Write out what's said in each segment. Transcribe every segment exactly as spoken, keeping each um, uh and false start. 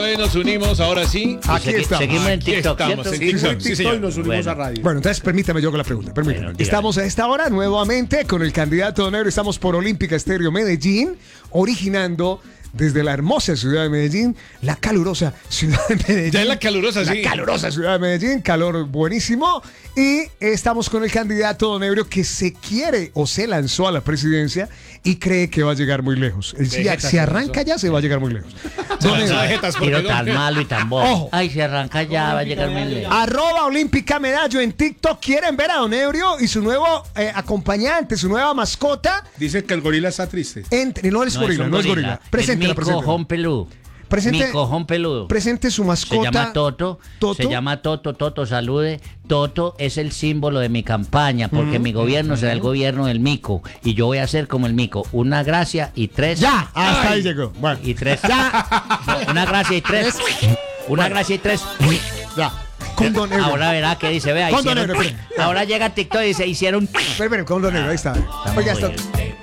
Nos unimos ahora sí. Aquí Segui- estamos. Seguimos en Aquí TikTok, estamos, ¿cierto? en Seguimos en TikTok, sí, TikTok señor. y nos unimos Bueno. a radio. Bueno, entonces permítame yo con la pregunta. Permítame. Bueno, dígame. Estamos a esta hora nuevamente con el candidato negro. Estamos por Olímpica Estéreo Medellín, originando desde la hermosa ciudad de Medellín, la calurosa ciudad de Medellín. Ya es la calurosa, La sí. calurosa ciudad de Medellín, calor buenísimo. Y estamos con el candidato Don Ebrio que se quiere o se lanzó a la presidencia y cree que va a llegar muy lejos. Él si, Vegetas, si arranca ya se va a llegar muy lejos. Se Don lanzó Ebrio, vegetas porque Tiro no- tan malo y tan bobo. Ojo. Ay, se arranca ya, va a llegar muy lejos. Arroba Olímpica Medallo en TikTok. ¿Quieren ver a Don Ebrio y su nuevo eh, acompañante, su nueva mascota? Dicen que el gorila está triste. Entre, no es No, gorila, un no es gorila. Es Preséntela, mi preséntela. cojón peludo. Presente- Mi cojón peludo. Presente su Se mascota. llama Toto, Toto. se llama Toto, Toto, salude. Toto es el símbolo de mi campaña, porque mi gobierno será el gobierno del mico. Y yo voy a hacer como el mico, una gracia y tres. Ya, hasta ahí llegó. Bueno, Y tres. No, una gracia y tres. Una gracia y tres. ya. Con Don Ebrio. Ahora verá que dice, vea, Con Don hicieron- Ebrio, espere. ahora llega TikTok y dice, hicieron. Espera, espera, con Don Ebrio, ahí está. Oiga, muy está. bien.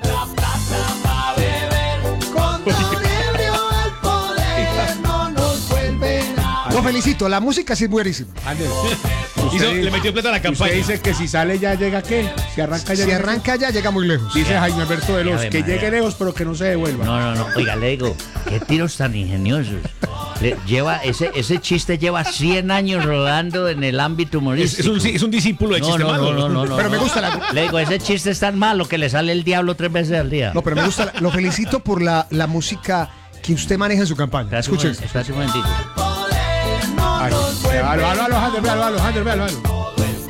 Con Don Ebrio al poder no nos vuelven a... Lo felicito, la música sí es buenísima. Ander, Hizo- usted- le metió plata a la campaña. Usted dice que si sale ya llega qué? Si arranca ya Si llega arranca ya, llega muy lejos. qué? Dice Jaime Alberto de los Ave que María. llegue lejos pero que no se devuelva. No, no, no. Oiga, le digo, qué tiros tan ingeniosos. Le- lleva, ese, ese chiste lleva cien años rodando en el ámbito Es, humorístico. es un, es un discípulo de No, chiste no, malo. no, no, no, no, Pero me no. gusta la... Le digo, ese chiste es tan malo que le sale el diablo tres veces al día. No, pero me gusta, la- lo felicito por la, la música que usted maneja en su campaña. Espérate un Escuche. momen- espérate un momentito. Ay, véalo, véalo, véalo, Ander, véalo, véalo, Ander, véalo, véalo.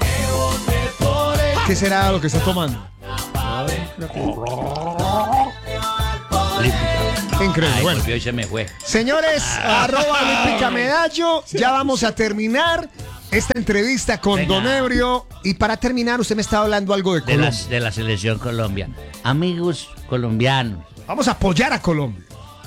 ¿Qué será lo que está tomando? Increíble. Ay, Bueno, volvió y se me fue. señores, arroba Olímpica Medallo. Ya vamos a terminar esta entrevista con Venga. Don Ebrio. Y para terminar, usted me estaba hablando algo de De, Colombia. las, de la selección Colombia. Amigos colombianos, Vamos a apoyar a Colombia.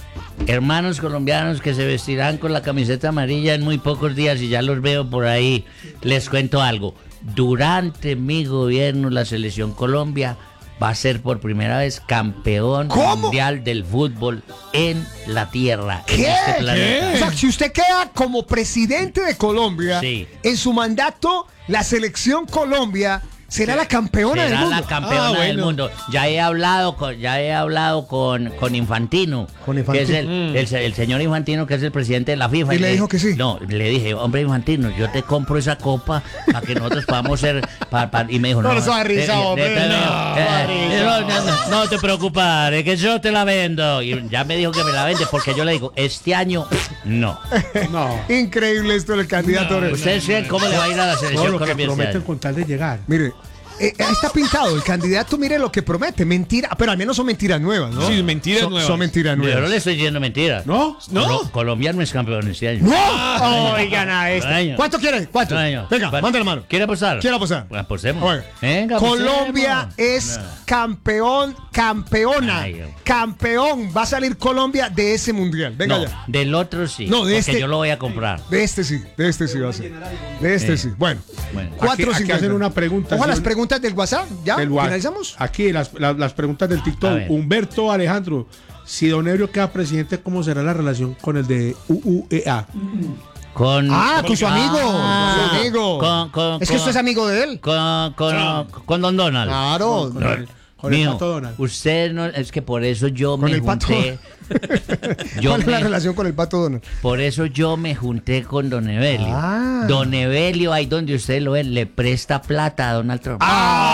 hermanos colombianos que se vestirán con la camiseta amarilla en muy pocos días y ya los veo por ahí. Les cuento algo. Durante mi gobierno, la selección Colombia va a ser por primera vez campeón ¿Cómo? mundial del fútbol en la tierra. En ¿Qué? este planeta. O sea, si usted queda como presidente de Colombia, Sí. en su mandato, la selección Colombia será la campeona del Será mundo. la campeona Ah, del bueno. mundo. Ya he hablado con, ya he hablado con, con Infantino, Con que Infantino. es el, el, el señor Infantino, que es el presidente de la FIFA. ¿Y le dijo que sí? No, le dije, hombre Infantino, yo te compro esa copa para que nosotros podamos ser. pa- pa- y me dijo, no. No, eso da risa, eh, eh, hombre, eh, no, eh, eh, no, no, no, no te preocupes, que yo te la vendo. Y ya me dijo que me la vende porque yo le digo, este año no. No. Increíble esto del candidato. Ebrio. ¿Ustedes creen cómo le va a ir a la Todo selección lo que colombiana este prometen año? con tal de llegar. Mire, eh, ahí está pintado. El candidato, mire lo que promete. Mentira, pero al menos son mentiras nuevas, ¿no? Sí, mentiras son, nuevas. Son mentiras Yo no nuevas. le estoy diciendo mentiras. ¿No? ¿No? Colo- Colombia no es campeón este año. ¡No! Oigan a este. Extraño. ¿Cuánto quiere? ¿Cuánto? Extraño. Venga, ¿Cuál- manda la mano. ¿Quiere apostar? Quiero apostar. Pues apostemos. Oiga. Venga, Colombia apostemos. es campeón, campeona. Ay, Dios. Campeón. Va a salir Colombia de ese mundial. Venga No, ya. del otro sí. No, de porque este- yo lo voy a comprar. De este sí, de este sí va a ser. De este sí. Sí. Bueno. Bueno. Cuatro Aquí- aquí cincuenta. hacen una pregunta, Ojo a las señor- preguntas del WhatsApp. ¿Ya? El wa- ¿Finalizamos? Aquí las, las, las preguntas del A TikTok. ver. Humberto Alejandro, si Don Ebrio queda presidente, ¿cómo será la relación con el de U U E A? Con, Ah, con su amigo. Ah, con su amigo. con- con- es que con- usted es amigo de él. Con, con, con Don Donald. Claro. Con el, con el Mijo, Pato Donald. usted no, es que por eso yo Con me el pato. junté. Yo ¿Cuál es la me- relación con el Pato Donald? Por eso yo me junté con Don Evelio. Ah. Don Evelio, ahí donde usted lo ve, le presta plata a Donald Trump.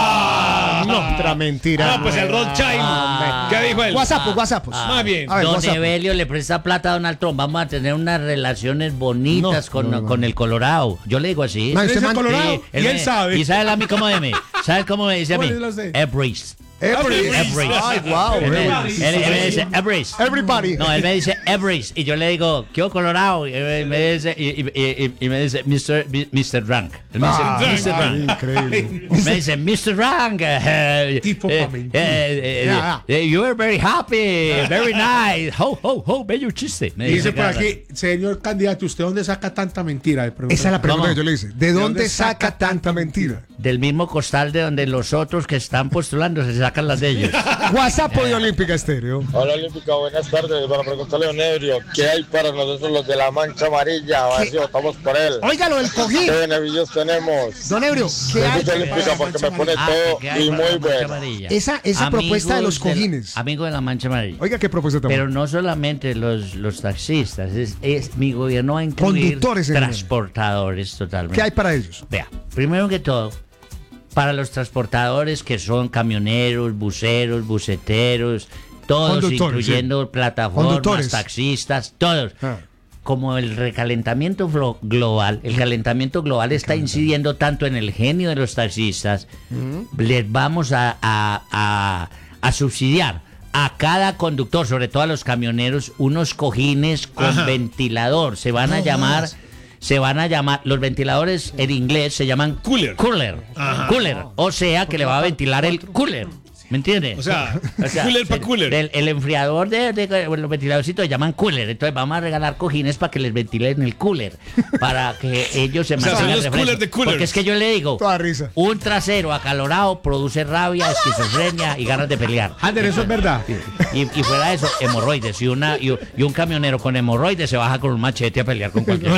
Ah, no, otra mentira. Ah, pues el Rothschild. Ah. ¿Qué dijo él? WhatsApp, WhatsApp. Más bien. A ver, Don WhatsApp. Evelio le presta plata a Donald Trump. Vamos a tener unas relaciones bonitas No, con, no, no. con el Colorado. Yo le digo así. No, Él usted es el man- Colorado, Sí, y él me- sabe. ¿Y sabe a mí cómo de mí? ¿Sabes cómo me dice a mí? ¿Cuál es la C? Ebris. Every- Every. Ay, wow. Él, él- él me dice Ebris. Everybody. No, él me dice Ebris. Y yo le digo, ¿qué Colorado? Y él me dice, y, y- y- y me dice mister mister Rank. Él me dice, Ah, mister Rank. increíble. Me dice, mister Rank, eh, Tipo eh, Pamela. eh, eh, Ya, eh, you are very happy, very nice. Ho, ho, ho, bello chiste. Me Dice por cada aquí, señor candidato, ¿usted dónde saca tanta mentira? Le pregunta. Esa es la pregunta ¿Cómo? que yo le hice. ¿De dónde dónde saca saca tanta mentira? del mismo costal de donde los otros que están postulando se sacan las de ellos. WhatsApp de Olímpica Estéreo. Hola Olímpica, buenas tardes. Para preguntarle a Onebrio, ¿qué hay para nosotros los de la mancha amarilla? A ver si votamos por él. Oiga, lo del cojín. ¿Qué beneficios tenemos? Don Ebrio, ¿qué hay? Escucha Olímpica porque me pone Ah, todo ¿qué hay y para la muy mancha bueno. amarilla? Esa, esa propuesta de los Amigos la- cojines. amigo de la mancha amarilla. Oiga, qué propuesta tan Pero buena. no solamente los, los taxistas, es, es- mi gobierno va a incluir Conductores, señor. transportadores totalmente. ¿Qué hay para ellos? Vea, primero que todo, para los transportadores que son camioneros, buceros, buceteros, todos, Conductores, incluyendo sí. plataformas, Conductores. taxistas, todos. Ah. Como el recalentamiento flo- global, el calentamiento global está incidiendo tanto en el genio de los taxistas, les vamos a, a- a- a subsidiar a cada conductor, sobre todo a los camioneros, unos cojines con Ajá. ventilador. Se van a llamar, se van a llamar, los ventiladores en inglés se llaman Cooler. Cooler. Ajá. Cooler. O sea que le va a ventilar el cooler. ¿Me entiendes? O sea, cooler pa' el- cooler. El, el enfriador de, de- los ventiladorcitos se llaman cooler. Entonces vamos a regalar cojines para que les ventilen el cooler. Para que ellos se O sea, son mantengan los refrescos. coolers de coolers. Porque es que yo le digo, Toda risa. un trasero acalorado produce rabia, esquizofrenia y ganas de pelear. Ander, eso es verdad. Y, y fuera de eso, hemorroides. Y, una, y, y un camionero con hemorroides se baja con un machete a pelear con cualquier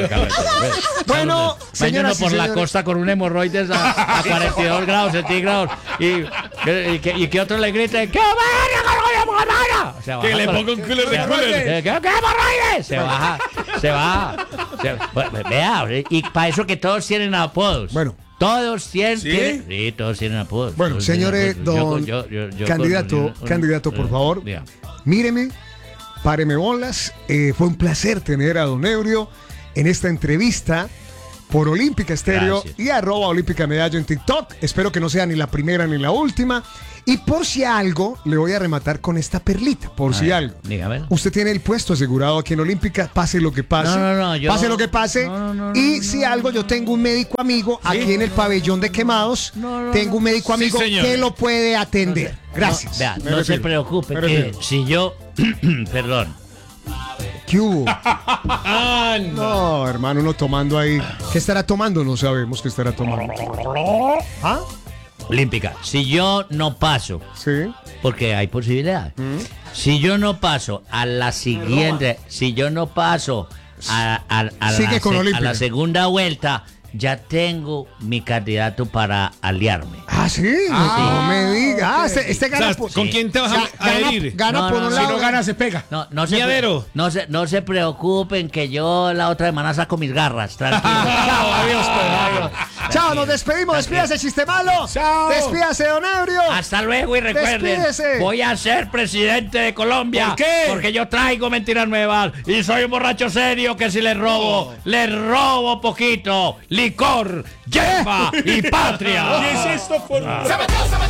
Bueno, Mañana señoras y por la señores. costa con un hemorroides a, a cuarenta y dos grados centígrados. Y, y, que, y que otro le grite, ¡qué vaya con la hemorroide! Se baja Que le con- ponga un cooler de se- cooler. ¿Qué, qué hemorroides? Se baja, se va. Se, bueno, vea, y para eso que todos tienen apodos. Bueno. Todos tienen, ¿Sí? tienen- sí, todos tienen apodos. Bueno, Todos tienen señores, apodos. Yo- don yo- yo- yo candidato, con- un- candidato, por eh, favor, diga. míreme, páreme bolas. Eh, fue un placer tener a Don Ebrio en esta entrevista por Olímpica Estéreo Gracias. y arroba Olímpica Medallo en TikTok. Espero que no sea ni la primera ni la última. Y por si algo, le voy a rematar con esta perlita, por A si ver, algo. dígame. Usted tiene el puesto asegurado aquí en Olímpica, pase lo que pase. No, no, no, yo- pase lo que pase. No, no, no, y no, si no, algo, yo tengo un médico amigo aquí en el pabellón de quemados. No, no, tengo un médico Sí, amigo señor. que lo puede atender. Gracias. No, vea, Me no se retiro. preocupe, Me que retiro. si yo. Perdón. ¿Qué hubo? Ah, no. No, hermano, uno tomando ahí. ¿Qué estará tomando? No sabemos qué estará tomando. ¿Ah? Olímpica, si yo no paso, Sí. porque hay posibilidad. Si yo no paso a la siguiente, si yo no paso a, a- a Sigue la, con se- a Olimpia. la segunda vuelta, ya tengo mi candidato para aliarme. Ah, sí. no me diga. Ah, este, este O gana sea, por. ¿con quién te vas a Ga- gana, adherir? gana No, por no, un no, Si lado. no gana, se pega. No, no se, Miadero. no, se, no se preocupen que yo la otra semana saco mis garras, tranquilo. Chao, adiós, pues, adiós. Chao, nos despedimos. Despídase, chiste malo. Chao. Despídase, Don Ebrio. Hasta luego y recuerden, Despídese. voy a ser presidente de Colombia. ¿Por qué? Porque yo traigo mentiras nuevas y soy un borracho serio que si le robo, le robo poquito, licor, yerba y patria. ¿Qué es esto por Sabateo, sabateo.